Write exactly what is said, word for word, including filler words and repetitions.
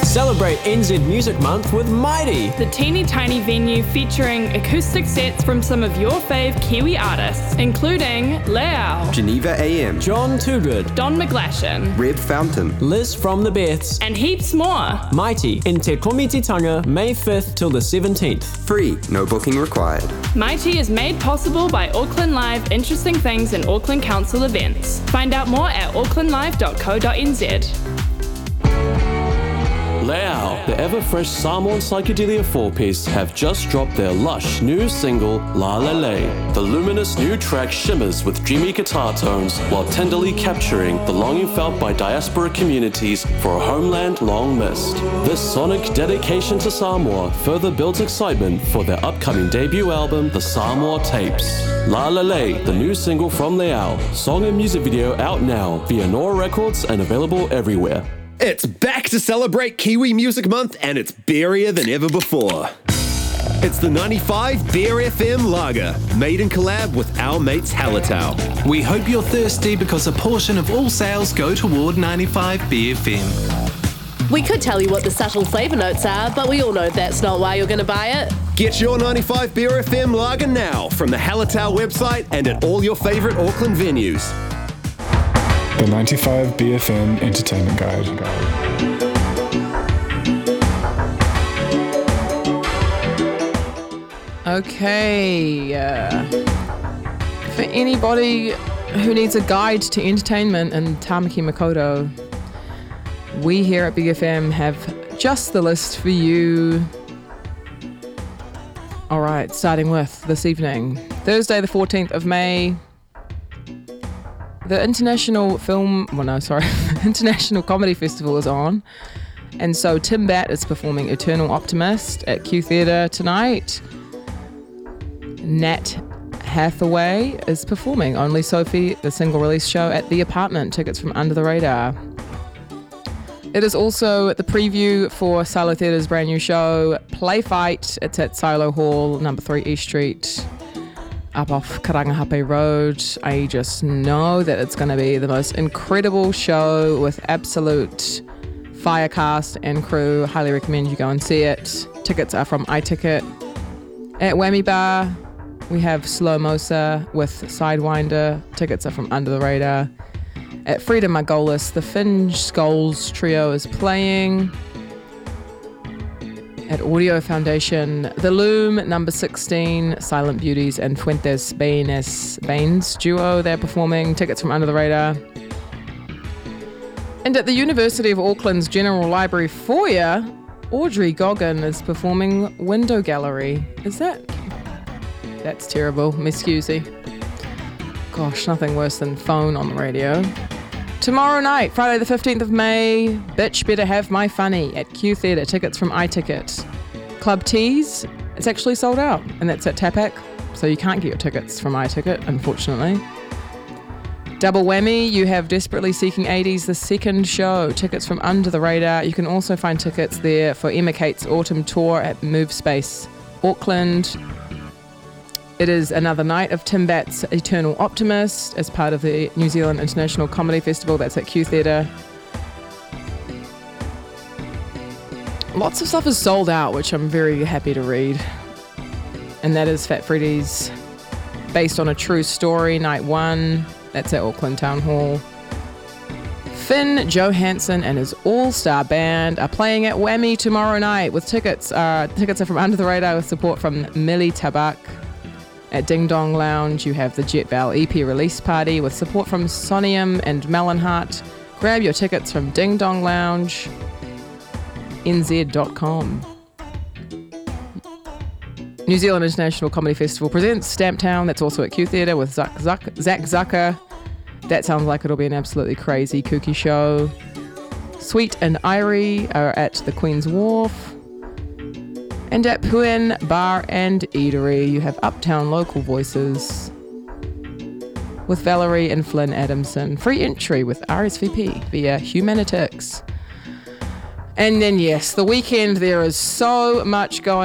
Celebrate N Z Music Month with Mighty. The teeny tiny venue featuring acoustic sets from some of your fave Kiwi artists, including Leao, Geneva A M, John Toogood, Don McGlashan, Reb Fountain, Liz from the Beths, and heaps more. Mighty in Te Komititanga, May fifth till the seventeenth. Free, no booking required. Mighty is made possible by Auckland Live Interesting Things and Auckland Council events. Find out more at auckland live dot co dot n z. Leao, the ever-fresh Samoan psychedelia four-piece, have just dropped their lush new single, La La La. The luminous new track shimmers with dreamy guitar tones while tenderly capturing the longing felt by diaspora communities for a homeland long missed. This sonic dedication to Samoa further builds excitement for their upcoming debut album, The Samoa Tapes. La La La, the new single from Leao. Song and music video out now via Nora Records and available everywhere. It's back to celebrate Kiwi Music Month, and it's beerier than ever before. It's the ninety-five Beer F M Lager, made in collab with our mates Hallertau. We hope you're thirsty because a portion of all sales go toward ninety-five B F M. We could tell you what the subtle flavour notes are, but we all know that's not why you're going to buy it. Get your ninety-five Beer F M Lager now from the Hallertau website and at all your favourite Auckland venues. The ninety-five B F M Entertainment Guide. Okay. Uh, for anybody who needs a guide to entertainment in Tamaki Makaurau, we here at B F M have just the list for you. All right, starting with this evening, Thursday the fourteenth of May. The International Film, well no, sorry, International Comedy Festival is on. And so Tim Batt is performing Eternal Optimist at Q Theatre tonight. Nat Hathaway is performing Only Sophie, the single release show at The Apartment. Tickets from Under the Radar. It is also the preview for Silo Theatre's brand new show, Play Fight. It's at Silo Hall, number three East Street, up off Karangahape Road. I just know that it's going to be the most incredible show with absolute fire cast and crew. Highly recommend you go and see it. Tickets are from iTicket. At Whammy Bar, we have Slow Mosa with Sidewinder. Tickets are from Under the Radar. At Freedom Margolis, the Finge Skulls Trio is playing. At Audio Foundation, The Loom, number sixteen, Silent Beauties, and Fuentes Baines, Baines duo, they're performing. Tickets from Under the Radar. And at the University of Auckland's General Library foyer, Audrey Goggin is performing Window Gallery. Is that... That's terrible. M'excuse. Gosh, nothing worse than phone on the radio. Tomorrow night, Friday the fifteenth of May, Bitch Better Have My Funny at Q Theatre. Tickets from iTicket. Club Tees, it's actually sold out, and that's at Tapak, so you can't get your tickets from iTicket, unfortunately. Double whammy, you have Desperately Seeking eighties, the second show. Tickets from Under the Radar. You can also find tickets there for Emma Kate's autumn tour at Move Space, Auckland. It is another night of Tim Batt's Eternal Optimist as part of the New Zealand International Comedy Festival. That's at Q Theatre. Lots of stuff is sold out, which I'm very happy to read. And that is Fat Freddy's Based on a True Story, Night one. That's at Auckland Town Hall. Finn Johansson and his all-star band are playing at Whammy tomorrow night with tickets. Uh, tickets are from Under the Radar with support from Millie Tabak. At Ding Dong Lounge, you have the Jet Val E P release party with support from Sonium and Melonheart. Grab your tickets from Ding Dong Lounge, N Z dot com. New Zealand International Comedy Festival presents Stamptown. That's also at Q Theatre with Zach, Zach, Zach Zucker. That sounds like it'll be an absolutely crazy, kooky show. Sweet and Irie are at the Queen's Wharf. And at Puen Bar and Eatery, you have Uptown Local Voices with Valerie and Flynn Adamson. Free entry with R S V P via Humanitix. And then, yes, the weekend, there is so much going